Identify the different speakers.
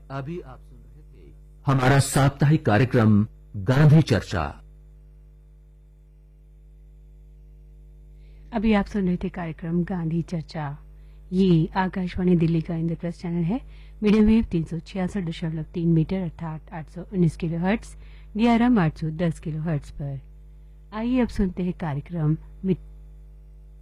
Speaker 1: अभी आप सुन रहे थे हमारा साप्ताहिक कार्यक्रम गांधी चर्चा।
Speaker 2: अभी आप सुन रहे थे कार्यक्रम गांधी चर्चा। ये आकाशवाणी दिल्ली का इंद्रप्रस्थ चैनल है। मीडियम वेव 366.3 मीटर अर्थात 819 kilo hertz, DRM 810 kilo hertz पर। आइए अब सुनते हैं कार्यक्रम